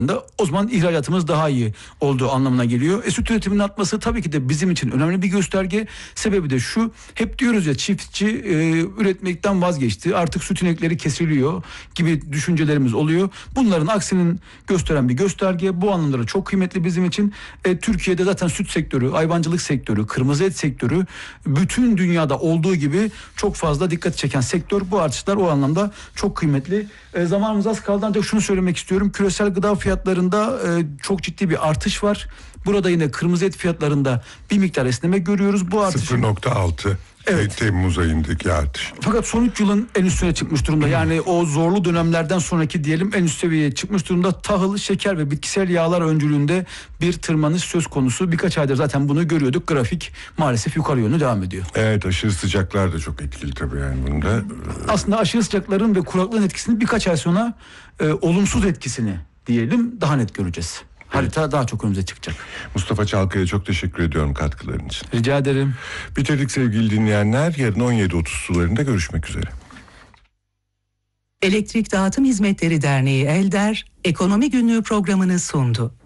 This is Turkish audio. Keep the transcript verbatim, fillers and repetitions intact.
o zaman ihracatımız daha iyi olduğu anlamına geliyor. E, süt üretiminin artması tabii ki de bizim için önemli bir gösterge. Sebebi de şu, hep diyoruz ya, çiftçi e, üretmekten vazgeçti, artık süt inekleri kesiliyor gibi düşüncelerimiz oluyor. Bunların aksinin gösteren bir gösterge. Bu anlamda da çok kıymetli bizim için. E, Türkiye'de zaten süt sektörü, hayvancılık sektörü, kırmızı et sektörü bütün dünyada olduğu gibi çok fazla dikkat çeken sektör. Bu artışlar o anlamda çok kıymetli. E, zamanımız az kaldı ancak şunu söylemek istiyorum. Küresel gıda fiyatlarında e, çok ciddi bir artış var. Burada yine kırmızı et fiyatlarında bir miktar esneme görüyoruz. Bu artış sıfır nokta altı evet. Temmuz ayındaki artış. Fakat son üç yılın en üst seviyeye çıkmış durumda. Yani o zorlu dönemlerden sonraki diyelim en üst seviyeye çıkmış durumda. Tahıl, şeker ve bitkisel yağlar öncülüğünde bir tırmanış söz konusu. Birkaç aydır zaten bunu görüyorduk. Grafik maalesef yukarı yönlü devam ediyor. Evet, aşırı sıcaklar da çok etkili tabii yani bunda. Aslında aşırı sıcakların ve kuraklığın etkisini birkaç ay sonra e, olumsuz etkisini diyelim daha net göreceğiz. Harita evet. daha çok önümüze çıkacak. Mustafa Çalkaya çok teşekkür ediyorum katkıların için. Rica ederim. Bitirdik sevgili dinleyenler. Yarın on yedi otuz sularında görüşmek üzere. Elektrik Dağıtım Hizmetleri Derneği Elder, Ekonomi Günlüğü programını sundu.